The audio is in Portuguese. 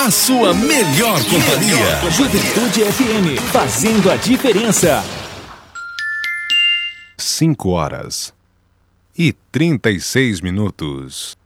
A sua melhor companhia. Juventude FM, fazendo a diferença. 5 horas e 36 minutos.